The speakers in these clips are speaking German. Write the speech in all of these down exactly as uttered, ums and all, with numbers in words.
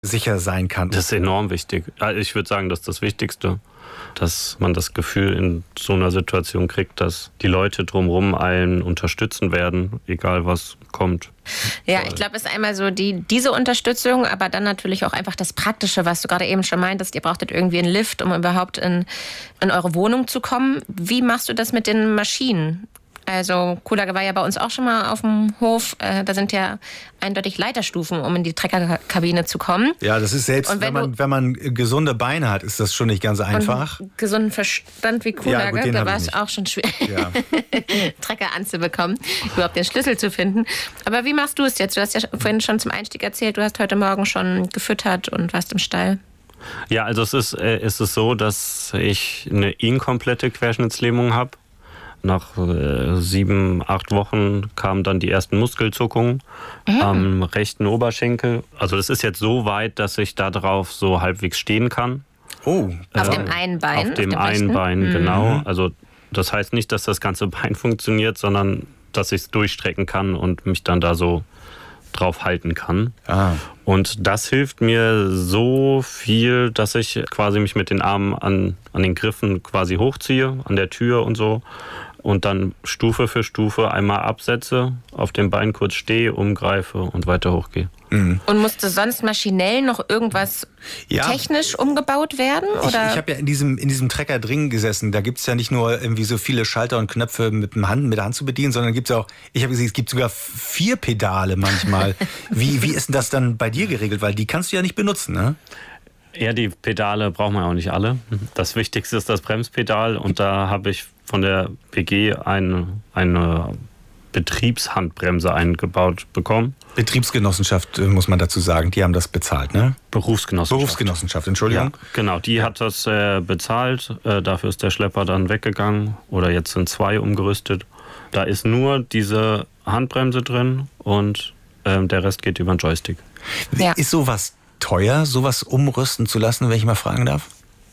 sicher sein kann. Das ist enorm wichtig. Ich würde sagen, das ist das Wichtigste, dass man das Gefühl in so einer Situation kriegt, dass die Leute drumherum einen unterstützen werden, egal was kommt. Ja, ich glaube, es ist einmal so die, diese Unterstützung, aber dann natürlich auch einfach das Praktische, was du gerade eben schon meintest. Ihr brauchtet irgendwie einen Lift, um überhaupt in, in eure Wohnung zu kommen. Wie machst du das mit den Maschinen? Also Kuhlage war ja bei uns auch schon mal auf dem Hof. Äh, da sind ja eindeutig Leiterstufen, um in die Treckerkabine zu kommen. Ja, das ist selbst, wenn, wenn man wenn man gesunde Beine hat, ist das schon nicht ganz einfach. Und gesunden Verstand wie Kuhlage, ja, gut, da war es auch schon schwer, ja. Trecker anzubekommen, überhaupt den Schlüssel zu finden. Aber wie machst du es jetzt? Du hast ja vorhin schon zum Einstieg erzählt, du hast heute Morgen schon gefüttert und warst im Stall. Ja, also es ist, äh, ist es so, dass ich eine inkomplette Querschnittslähmung habe. Nach äh, sieben, acht Wochen kamen dann die ersten Muskelzuckungen mhm. am rechten Oberschenkel. Also das ist jetzt so weit, dass ich da drauf so halbwegs stehen kann. Oh. Auf äh, dem einen Bein? Auf dem, auf dem einen Bein, mhm. genau. Also das heißt nicht, dass das ganze Bein funktioniert, sondern dass ich es durchstrecken kann und mich dann da so drauf halten kann. Ah. Und das hilft mir so viel, dass ich quasi mich mit den Armen an, an den Griffen quasi hochziehe, an der Tür und so. Und dann Stufe für Stufe einmal absetze, auf dem Bein kurz stehe, umgreife und weiter hochgehe. Mhm. Und musste sonst maschinell noch irgendwas ja. technisch umgebaut werden? Oder? Ich, ich habe ja in diesem, in diesem Trecker drin gesessen. Da gibt es ja nicht nur irgendwie so viele Schalter und Knöpfe mit, dem Hand, mit der Hand zu bedienen, sondern gibt es auch, ich habe gesehen, es gibt sogar vier Pedale manchmal. wie, wie ist denn das dann bei dir geregelt? Weil die kannst du ja nicht benutzen, ne? Ja, die Pedale braucht man auch nicht alle. Das Wichtigste ist das Bremspedal und da habe ich von der P G eine, eine Betriebshandbremse eingebaut bekommen. Betriebsgenossenschaft, muss man dazu sagen, die haben das bezahlt, ne? Berufsgenossenschaft. Berufsgenossenschaft, Entschuldigung. Ja, genau, die hat das äh, bezahlt. Äh, dafür ist der Schlepper dann weggegangen oder jetzt sind zwei umgerüstet. Da ist nur diese Handbremse drin und äh, der Rest geht über den Joystick. Ja. Ist sowas teuer, sowas umrüsten zu lassen, wenn ich mal fragen darf?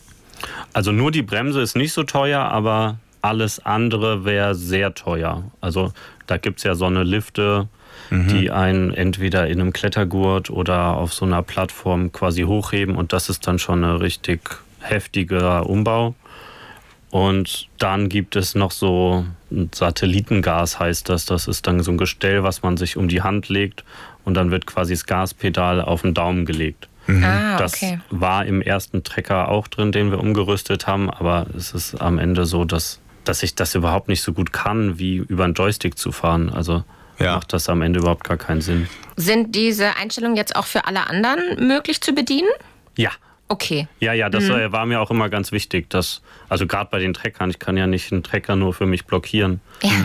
Also nur die Bremse ist nicht so teuer, aber alles andere wäre sehr teuer. Also da gibt es ja so eine Lifte, mhm. die einen entweder in einem Klettergurt oder auf so einer Plattform quasi hochheben und das ist dann schon ein richtig heftiger Umbau. Und dann gibt es noch so ein Satellitengas, heißt das. Das ist dann so ein Gestell, was man sich um die Hand legt und dann wird quasi das Gaspedal auf den Daumen gelegt. Mhm. Ah, das okay. war im ersten Trecker auch drin, den wir umgerüstet haben, aber es ist am Ende so, dass, dass ich das überhaupt nicht so gut kann, wie über einen Joystick zu fahren. Also ja. macht das am Ende überhaupt gar keinen Sinn. Sind diese Einstellungen jetzt auch für alle anderen möglich zu bedienen? Ja. Okay. Ja, ja, das mhm. war mir auch immer ganz wichtig. Dass, also gerade bei den Treckern, ich kann ja nicht einen Trecker nur für mich blockieren.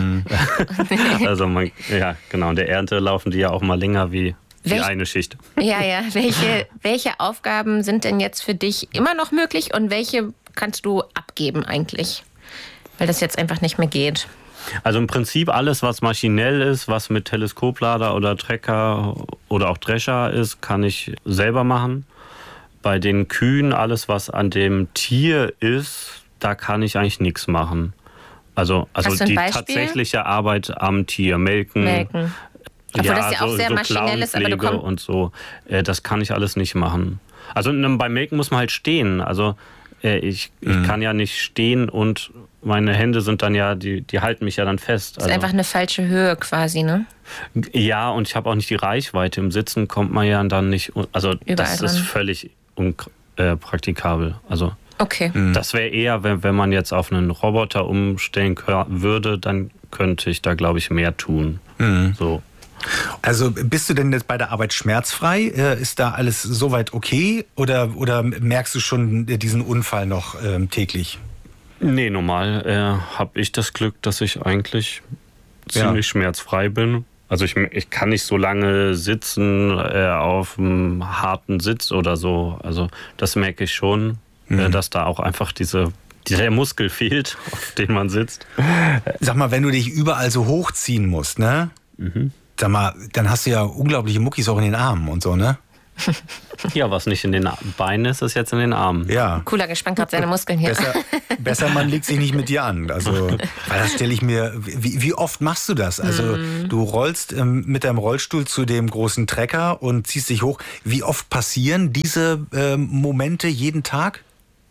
Ja. also man, ja, genau, in der Ernte laufen die ja auch mal länger wie die Welch, eine Schicht. Ja, ja. Welche, welche Aufgaben sind denn jetzt für dich immer noch möglich und welche kannst du abgeben eigentlich? Weil das jetzt einfach nicht mehr geht. Also im Prinzip alles, was maschinell ist, was mit Teleskoplader oder Trecker oder auch Drescher ist, kann ich selber machen. Bei den Kühen, alles was an dem Tier ist, da kann ich eigentlich nichts machen. Also, also die Beispiel? tatsächliche Arbeit am Tier, melken. Melken. Obwohl ja, das ja auch so, sehr so maschinell ist, aber du kommst... und so, äh, das kann ich alles nicht machen. Also beim Melken muss man halt stehen. Also äh, ich, ich mhm. kann ja nicht stehen und meine Hände sind dann ja, die, die halten mich ja dann fest. Das ist also einfach eine falsche Höhe quasi, ne? Ja, und ich habe auch nicht die Reichweite. Im Sitzen kommt man ja dann nicht, also Überall das dran. ist völlig unpraktikabel. Also okay. Das wäre eher, wenn, wenn man jetzt auf einen Roboter umstellen würde, dann könnte ich da, glaube ich, mehr tun. Mhm. So. Also bist du denn jetzt bei der Arbeit schmerzfrei? Ist da alles soweit okay? Oder, oder merkst du schon diesen Unfall noch ähm, täglich? Nee, normal äh, habe ich das Glück, dass ich eigentlich ziemlich ja. schmerzfrei bin. Also ich, ich kann nicht so lange sitzen äh, auf einem harten Sitz oder so. Also das merke ich schon, mhm. äh, dass da auch einfach diese, dieser Muskel fehlt, auf dem man sitzt. Sag mal, wenn du dich überall so hochziehen musst, ne? Mhm. Sag mal, dann hast du ja unglaubliche Muckis auch in den Armen und so, ne? Ja, was nicht in den Beinen ist, ist jetzt in den Armen. Ja. Cooler, gespannt gerade seine Muskeln hier. Besser, besser man legt sich nicht mit dir an. Also, weil das stelle ich mir, wie, wie oft machst du das? Also mm. du rollst ähm, mit deinem Rollstuhl zu dem großen Trecker und ziehst dich hoch. Wie oft passieren diese ähm, Momente jeden Tag?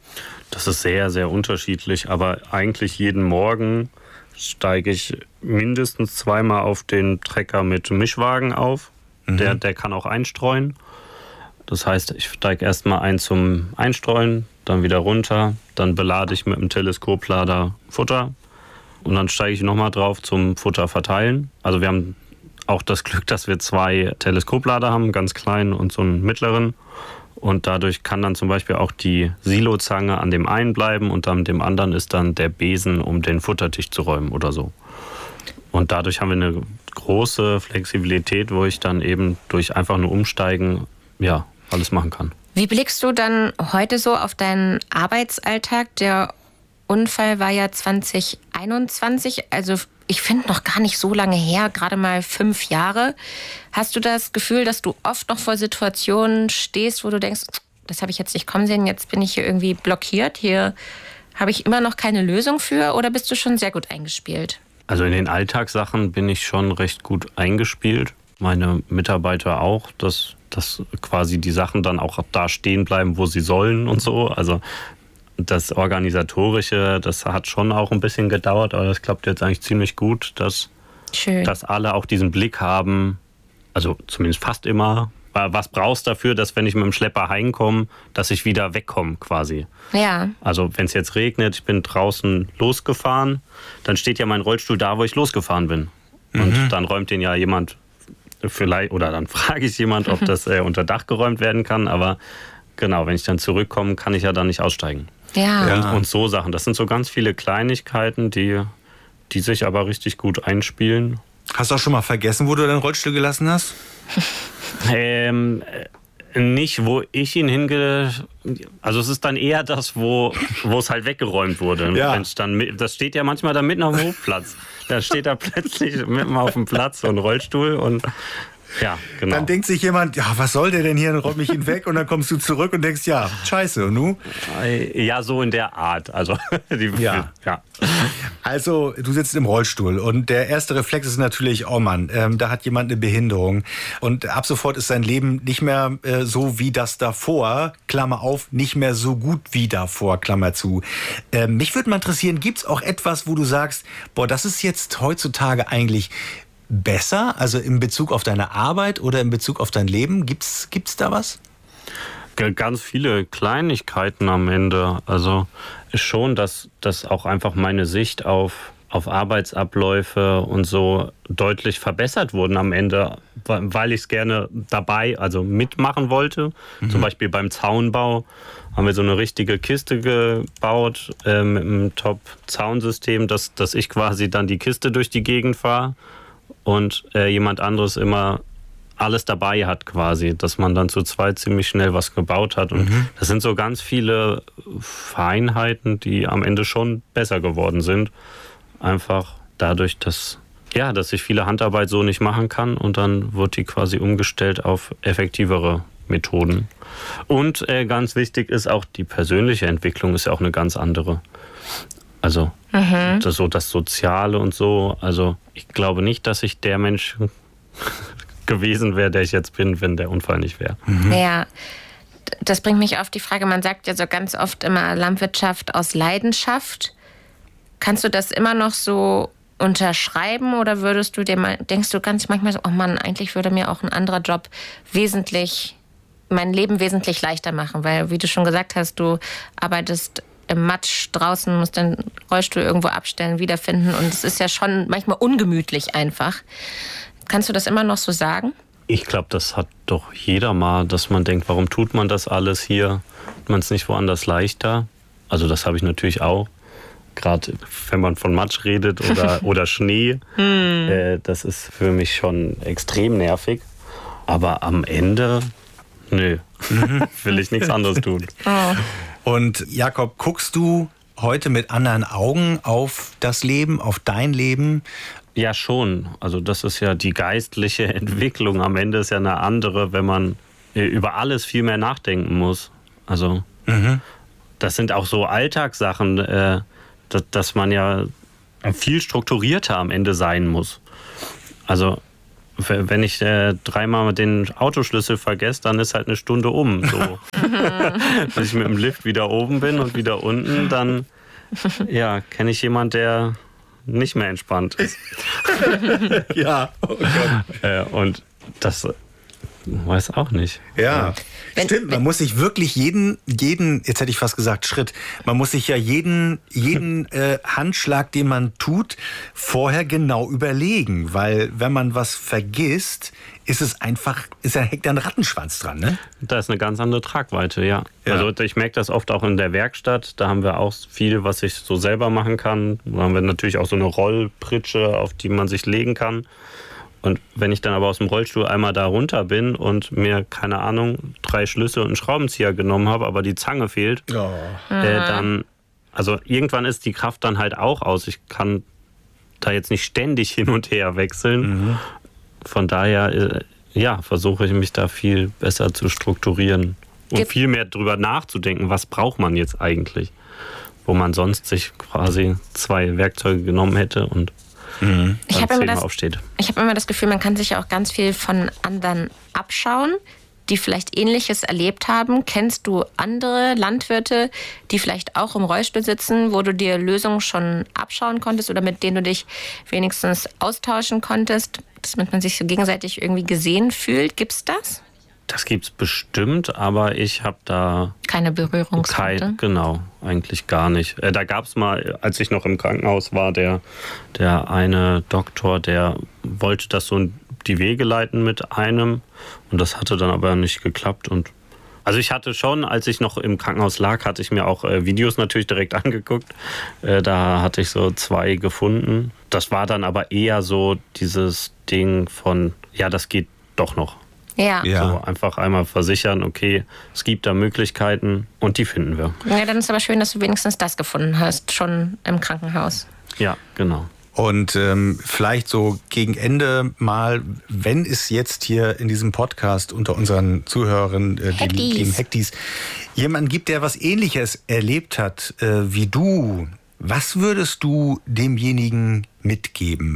Das ist sehr, sehr unterschiedlich, aber eigentlich jeden Morgen steige ich mindestens zweimal auf den Trecker mit Mischwagen auf. Mhm. Der, der kann auch einstreuen. Das heißt, ich steige erstmal ein zum Einstreuen, dann wieder runter, dann belade ich mit dem Teleskoplader Futter und dann steige ich nochmal drauf zum Futter verteilen. Also wir haben auch das Glück, dass wir zwei Teleskoplader haben, einen ganz kleinen und so einen mittleren. Und dadurch kann dann zum Beispiel auch die Silozange an dem einen bleiben und an dem anderen ist dann der Besen, um den Futtertisch zu räumen oder so. Und dadurch haben wir eine große Flexibilität, wo ich dann eben durch einfach nur Umsteigen, ja, alles machen kann. Wie blickst du dann heute so auf deinen Arbeitsalltag? Der Unfall war ja zwanzig einundzwanzig, also ich finde noch gar nicht so lange her, gerade mal fünf Jahre. Hast du das Gefühl, dass du oft noch vor Situationen stehst, wo du denkst, das habe ich jetzt nicht kommen sehen, jetzt bin ich hier irgendwie blockiert, hier habe ich immer noch keine Lösung für, oder bist du schon sehr gut eingespielt? Also in den Alltagssachen bin ich schon recht gut eingespielt. Meine Mitarbeiter auch, dass, dass quasi die Sachen dann auch da stehen bleiben, wo sie sollen und so. Also das Organisatorische, das hat schon auch ein bisschen gedauert, aber das klappt jetzt eigentlich ziemlich gut, dass, dass alle auch diesen Blick haben, also zumindest fast immer, was brauchst du dafür, dass wenn ich mit dem Schlepper heimkomme, dass ich wieder wegkomme quasi. Ja. Also wenn es jetzt regnet, ich bin draußen losgefahren, dann steht ja mein Rollstuhl da, wo ich losgefahren bin. Und mhm. dann räumt den ja jemand vielleicht, oder dann frage ich jemand, ob das äh, unter Dach geräumt werden kann, aber genau, wenn ich dann zurückkomme, kann ich ja dann nicht aussteigen. Ja. Und, und so Sachen. Das sind so ganz viele Kleinigkeiten, die, die sich aber richtig gut einspielen. Hast du auch schon mal vergessen, wo du deinen Rollstuhl gelassen hast? ähm, nicht, wo ich ihn hinge... Also es ist dann eher das, wo, wo es halt weggeräumt wurde. Ja. Wenn's dann, das steht ja manchmal da mitten auf dem Hofplatz. Da steht da plötzlich mitten auf dem Platz so ein Rollstuhl und... Ja, genau. Dann denkt sich jemand, ja, was soll der denn hier? Dann räum ich ihn weg und dann kommst du zurück und denkst, ja, scheiße, und nu? Ja, so in der Art. Also, die, ja. ja. Also, du sitzt im Rollstuhl und der erste Reflex ist natürlich, oh Mann, ähm, da hat jemand eine Behinderung. Und ab sofort ist sein Leben nicht mehr äh, so wie das davor, Klammer auf, nicht mehr so gut wie davor, Klammer zu. Ähm, mich würde mal interessieren, gibt's auch etwas, wo du sagst, boah, das ist jetzt heutzutage eigentlich besser, also in Bezug auf deine Arbeit oder in Bezug auf dein Leben? Gibt's, gibt's da was? Ganz viele Kleinigkeiten am Ende. Also ist schon, dass, dass auch einfach meine Sicht auf, auf Arbeitsabläufe und so deutlich verbessert wurden am Ende, weil ich es gerne dabei, also mitmachen wollte. Mhm. Zum Beispiel beim Zaunbau haben wir so eine richtige Kiste gebaut äh, mit einem Top-Zaunsystem, dass, dass ich quasi dann die Kiste durch die Gegend fahre. Und äh, jemand anderes immer alles dabei hat quasi, dass man dann zu zweit ziemlich schnell was gebaut hat. Und mhm. das sind so ganz viele Feinheiten, die am Ende schon besser geworden sind. Einfach dadurch, dass, ja, dass ich viele Handarbeit so nicht machen kann und dann wird die quasi umgestellt auf effektivere Methoden. Und äh, ganz wichtig ist auch, die persönliche Entwicklung ist ja auch eine ganz andere. Also mhm. das, so das Soziale und so. Also ich glaube nicht, dass ich der Mensch gewesen wäre, der ich jetzt bin, wenn der Unfall nicht wäre. Mhm. Ja, das bringt mich auf die Frage, man sagt ja so ganz oft immer Landwirtschaft aus Leidenschaft. Kannst du das immer noch so unterschreiben oder würdest du dir mal, denkst du ganz manchmal so, oh Mann, eigentlich würde mir auch ein anderer Job wesentlich, mein Leben wesentlich leichter machen, weil, wie du schon gesagt hast, du arbeitest im Matsch draußen, musst den Rollstuhl irgendwo abstellen, wiederfinden und es ist ja schon manchmal ungemütlich einfach. Kannst du das immer noch so sagen? Ich glaube, das hat doch jeder mal, dass man denkt, warum tut man das alles hier? Hat man es nicht woanders leichter? Also das habe ich natürlich auch. Gerade wenn man von Matsch redet oder, oder Schnee. Hm. Äh, das ist für mich schon extrem nervig. Aber am Ende, nö, will ich nichts anderes tun. Oh. Und Jakob, guckst du heute mit anderen Augen auf das Leben, auf dein Leben? Ja, schon. Also das ist ja die geistliche Entwicklung. Am Ende ist ja eine andere, wenn man über alles viel mehr nachdenken muss. Also mhm. das sind auch so Alltagssachen, äh, dass, dass man ja viel strukturierter am Ende sein muss. Also wenn ich äh, dreimal den Autoschlüssel vergesse, dann ist halt eine Stunde um. So. Wenn ich mit dem Lift wieder oben bin und wieder unten, dann ja, kenne ich jemanden, der nicht mehr entspannt ist. Ja, oh Gott. Äh, und das weiß auch nicht. Ja, wenn, stimmt. Man muss sich wirklich jeden, jeden, jetzt hätte ich fast gesagt Schritt, man muss sich ja jeden, jeden äh, Handschlag, den man tut, vorher genau überlegen. Weil wenn man was vergisst, ist es einfach, ist da hängt da ein Rattenschwanz dran, ne? Da ist eine ganz andere Tragweite, ja. ja. Also ich merke das oft auch in der Werkstatt. Da haben wir auch viel, was ich so selber machen kann. Da haben wir natürlich auch so eine Rollpritsche, auf die man sich legen kann. Und wenn ich dann aber aus dem Rollstuhl einmal da runter bin und mir, keine Ahnung, drei Schlüssel und einen Schraubenzieher genommen habe, aber die Zange fehlt, oh. äh, dann, also irgendwann ist die Kraft dann halt auch aus. Ich kann da jetzt nicht ständig hin und her wechseln. Mhm. Von daher, äh, ja, versuche ich mich da viel besser zu strukturieren und Ge- viel mehr drüber nachzudenken, was braucht man jetzt eigentlich, wo man sonst sich quasi zwei Werkzeuge genommen hätte und Mhm. Ich habe immer, hab immer das Gefühl, man kann sich ja auch ganz viel von anderen abschauen, die vielleicht Ähnliches erlebt haben. Kennst du andere Landwirte, die vielleicht auch im Rollstuhl sitzen, wo du dir Lösungen schon abschauen konntest oder mit denen du dich wenigstens austauschen konntest, damit man sich so gegenseitig irgendwie gesehen fühlt? Gibt's das? Das gibt's bestimmt, aber ich habe da keine Berührungspunkte. Kein, genau, eigentlich gar nicht. Äh, da gab's mal, als ich noch im Krankenhaus war, der, der eine Doktor, der wollte das so in die Wege leiten mit einem und das hatte dann aber nicht geklappt. Und also ich hatte schon, als ich noch im Krankenhaus lag, hatte ich mir auch äh, Videos natürlich direkt angeguckt. Äh, da hatte ich so zwei gefunden. Das war dann aber eher so dieses Ding von, ja, das geht doch noch. Ja. ja. So einfach einmal versichern, okay, es gibt da Möglichkeiten und die finden wir. Ja, dann ist aber schön, dass du wenigstens das gefunden hast, schon im Krankenhaus. Ja, genau. Und ähm, vielleicht so gegen Ende mal, wenn es jetzt hier in diesem Podcast unter unseren Zuhörern, äh, dem, dem Hektis, jemanden gibt, der was Ähnliches erlebt hat äh, wie du, was würdest du demjenigen mitgeben?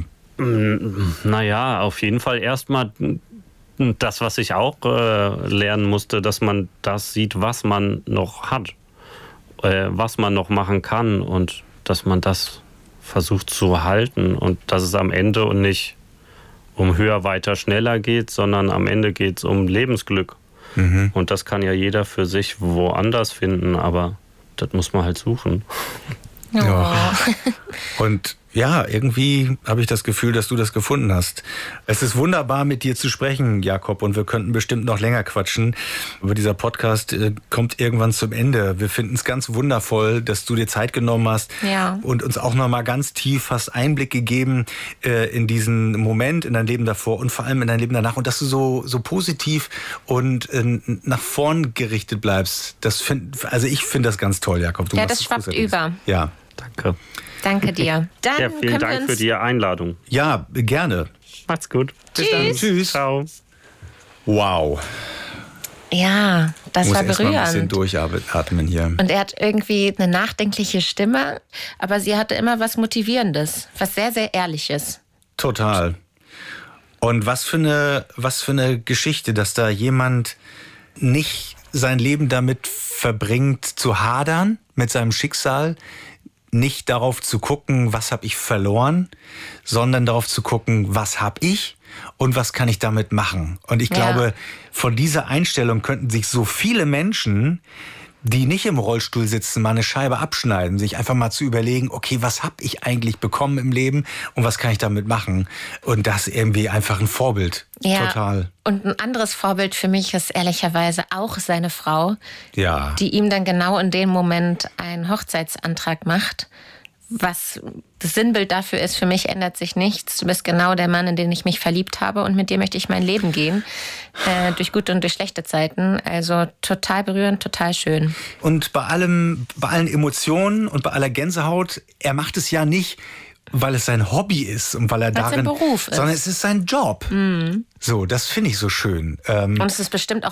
Naja, auf jeden Fall erstmal das, was ich auch äh, lernen musste, dass man das sieht, was man noch hat, äh, was man noch machen kann und dass man das versucht zu halten und dass es am Ende und nicht um höher, weiter, schneller geht, sondern am Ende geht es um Lebensglück. Mhm. Und das kann ja jeder für sich woanders finden, aber das muss man halt suchen. Oh. Ja. Und ja, irgendwie habe ich das Gefühl, dass du das gefunden hast. Es ist wunderbar, mit dir zu sprechen, Jakob, und wir könnten bestimmt noch länger quatschen. Aber dieser Podcast äh, kommt irgendwann zum Ende. Wir finden es ganz wundervoll, dass du dir Zeit genommen hast ja. und uns auch noch mal ganz tief hast Einblick gegeben äh, in diesen Moment, in dein Leben davor und vor allem in dein Leben danach. Und dass du so so positiv und äh, nach vorn gerichtet bleibst. Das find, also ich finde das ganz toll, Jakob. Du ja, das schwappt über. Ja, danke. Danke dir. Dann ja, vielen Dank für die Einladung. Ja, gerne. Macht's gut. Bis dann. Tschüss. Ciao. Wow. Ja, das Muss war erst berührend. Mal ein bisschen durchatmen hier. Und er hat irgendwie eine nachdenkliche Stimme, aber sie hatte immer was Motivierendes, was sehr, sehr Ehrliches. Total. Und was für eine, was für eine Geschichte, dass da jemand nicht sein Leben damit verbringt, zu hadern mit seinem Schicksal, nicht darauf zu gucken, was habe ich verloren, sondern darauf zu gucken, was habe ich und was kann ich damit machen. Und ich ja. glaube, von dieser Einstellung könnten sich so viele Menschen, die nicht im Rollstuhl sitzen, mal eine Scheibe abschneiden, sich einfach mal zu überlegen, okay, was habe ich eigentlich bekommen im Leben und was kann ich damit machen? Und das ist irgendwie einfach ein Vorbild. Ja. Total. Und ein anderes Vorbild für mich ist ehrlicherweise auch seine Frau, ja. die ihm dann genau in dem Moment einen Hochzeitsantrag macht. Was das Sinnbild dafür ist, für mich ändert sich nichts. Du bist genau der Mann, in den ich mich verliebt habe und mit dir möchte ich mein Leben gehen. Äh, durch gute und durch schlechte Zeiten. Also total berührend, total schön. Und bei allem, bei allen Emotionen und bei aller Gänsehaut, er macht es ja nicht, weil es sein Hobby ist und weil er Weil's darin, sein Beruf ist. sondern es ist sein Job. Mhm. So, das finde ich so schön. Ähm, und es ist bestimmt auch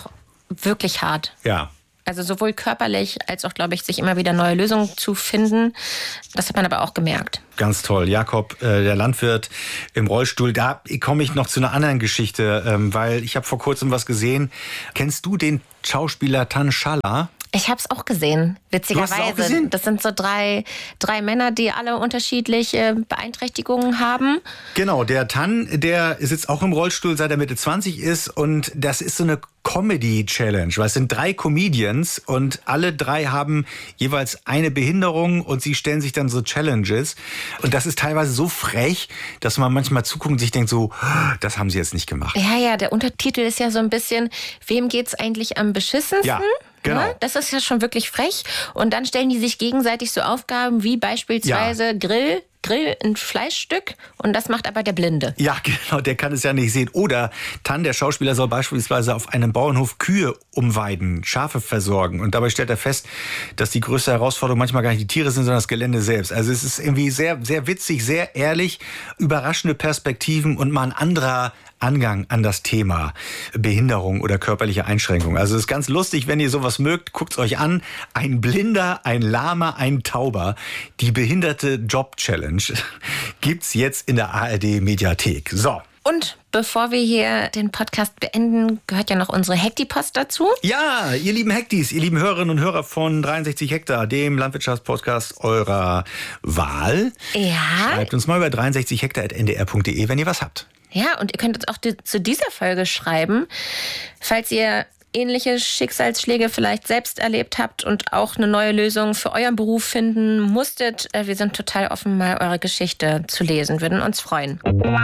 wirklich hart. Ja. Also sowohl körperlich als auch, glaube ich, sich immer wieder neue Lösungen zu finden. Das hat man aber auch gemerkt. Ganz toll. Jakob, äh, der Landwirt im Rollstuhl. Da komme ich noch zu einer anderen Geschichte, ähm, weil ich habe vor kurzem was gesehen. Kennst du den Schauspieler Tan Challa? Ich habe es auch gesehen, witzigerweise. Du hast es auch gesehen? Das sind so drei, drei Männer, die alle unterschiedliche Beeinträchtigungen haben. Genau, der Tan, der sitzt auch im Rollstuhl, seit er Mitte zwanzig ist. Und das ist so eine Comedy-Challenge, weil es sind drei Comedians und alle drei haben jeweils eine Behinderung und sie stellen sich dann so Challenges. Und das ist teilweise so frech, dass man manchmal zuguckt und sich denkt so, das haben sie jetzt nicht gemacht. Ja, ja, der Untertitel ist ja so ein bisschen, wem geht's eigentlich am beschissensten? Ja. Genau. Ja, das ist ja schon wirklich frech. Und dann stellen die sich gegenseitig so Aufgaben wie beispielsweise ja. Grill, Grill ein Fleischstück und das macht aber der Blinde. Ja, genau, der kann es ja nicht sehen. Oder Tan, der Schauspieler, soll beispielsweise auf einem Bauernhof Kühe umweiden, Schafe versorgen. Und dabei stellt er fest, dass die größte Herausforderung manchmal gar nicht die Tiere sind, sondern das Gelände selbst. Also es ist irgendwie sehr, sehr witzig, sehr ehrlich, überraschende Perspektiven und mal ein anderer Angang an das Thema Behinderung oder körperliche Einschränkung. Also es ist ganz lustig, wenn ihr sowas mögt, guckt's euch an. Ein Blinder, ein Lahmer, ein Tauber. Die behinderte Job-Challenge gibt's jetzt in der A R D-Mediathek. So. Und bevor wir hier den Podcast beenden, gehört ja noch unsere Hekti-Post dazu. Ja, ihr lieben Hektis, ihr lieben Hörerinnen und Hörer von dreiundsechzig Hektar, dem Landwirtschaftspodcast eurer Wahl. Ja. Schreibt uns mal über dreiundsechzig hektar at n d r punkt d e, wenn ihr was habt. Ja, und ihr könnt uns auch die, zu dieser Folge schreiben, falls ihr ähnliche Schicksalsschläge vielleicht selbst erlebt habt und auch eine neue Lösung für euren Beruf finden musstet. Wir sind total offen, mal eure Geschichte zu lesen. Würden uns freuen.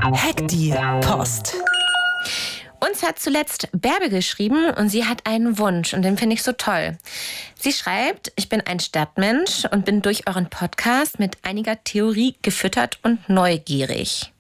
Hekti-Post. Uns hat zuletzt Bärbe geschrieben und sie hat einen Wunsch und den finde ich so toll. Sie schreibt, ich bin ein Stadtmensch und bin durch euren Podcast mit einiger Theorie gefüttert und neugierig.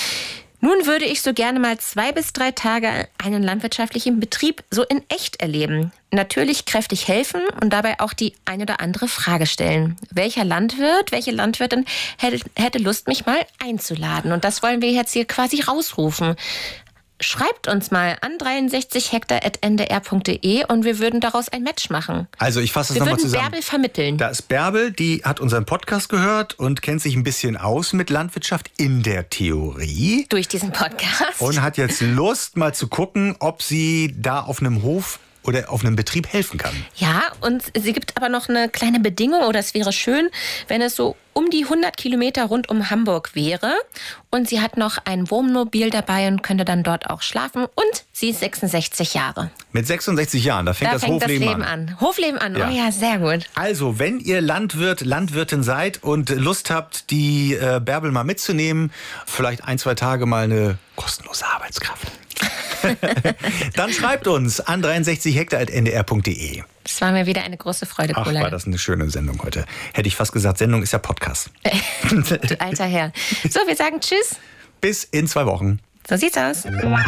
Nun würde ich so gerne mal zwei bis drei Tage einen landwirtschaftlichen Betrieb so in echt erleben. Natürlich kräftig helfen und dabei auch die eine oder andere Frage stellen. Welcher Landwirt, welche Landwirtin hätte, hätte Lust, mich mal einzuladen? Und das wollen wir jetzt hier quasi rausrufen. Schreibt uns mal an dreiundsechzig hektar at n d r punkt d e und wir würden daraus ein Match machen. Also ich fasse das nochmal zusammen. Wir würden Bärbel vermitteln. Da ist Bärbel, die hat unseren Podcast gehört und kennt sich ein bisschen aus mit Landwirtschaft in der Theorie. Durch diesen Podcast. Und hat jetzt Lust, mal zu gucken, ob sie da auf einem Hof oder auf einem Betrieb helfen kann. Ja, und sie gibt aber noch eine kleine Bedingung, oder es wäre schön, wenn es so um die hundert Kilometer rund um Hamburg wäre. Und sie hat noch ein Wohnmobil dabei und könnte dann dort auch schlafen. Und sie ist sechsundsechzig Jahre. Mit sechsundsechzig Jahren, da fängt da das fängt Hofleben das Leben an. an. Hofleben an, Ja. Oh ja, sehr gut. Also, wenn ihr Landwirt, Landwirtin seid und Lust habt, die äh, Bärbel mal mitzunehmen, vielleicht ein, zwei Tage mal eine kostenlose Arbeitskraft. Dann schreibt uns an dreiundsechzig hektar at n d r punkt d e. Das war mir wieder eine große Freude, Ach, Cola. war das eine schöne Sendung heute. Hätte ich fast gesagt, Sendung ist ja Podcast. Du alter Herr. So, wir sagen Tschüss. Bis in zwei Wochen. So sieht's aus.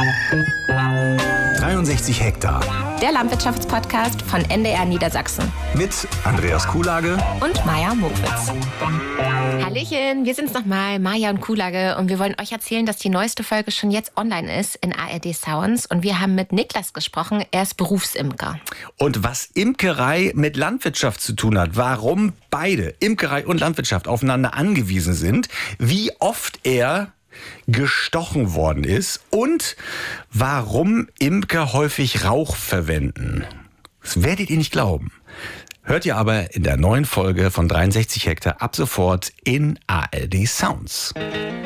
dreiundsechzig Hektar. Der Landwirtschaftspodcast von N D R Niedersachsen. Mit Andreas Kuhlage und Maja Mokwitz. Hallöchen, wir sind's nochmal, Maja und Kuhlage. Und wir wollen euch erzählen, dass die neueste Folge schon jetzt online ist in A R D Sounds. Und wir haben mit Niklas gesprochen, er ist Berufsimker. Und was Imkerei mit Landwirtschaft zu tun hat, warum beide, Imkerei und Landwirtschaft, aufeinander angewiesen sind, wie oft er gestochen worden ist und warum Imker häufig Rauch verwenden. Das werdet ihr nicht glauben. Hört ihr aber in der neuen Folge von dreiundsechzig Hektar ab sofort in A R D Sounds.